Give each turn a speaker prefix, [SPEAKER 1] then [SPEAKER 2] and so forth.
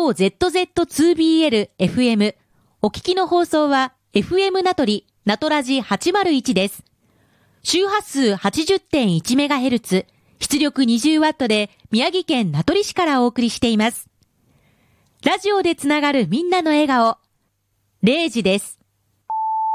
[SPEAKER 1] 超 ZZ2BL FM。お聞きの放送は FM 名取、名取ラジ801です。周波数 80.1MHz、出力 20W で宮城県名取市からお送りしています。ラジオでつながるみんなの笑顔。0時です。